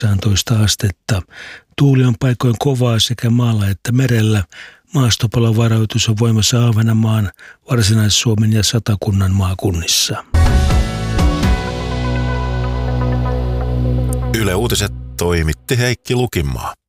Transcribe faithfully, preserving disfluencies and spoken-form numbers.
kahdeksantoista astetta. Tuuli on paikoin kovaa sekä maalla että merellä. Maastopalovaroitus on voimassa Ahvenanmaan, Varsinais-Suomen ja Satakunnan maakunnissa. Yle Uutiset toimitti Heikki Lukinmaa.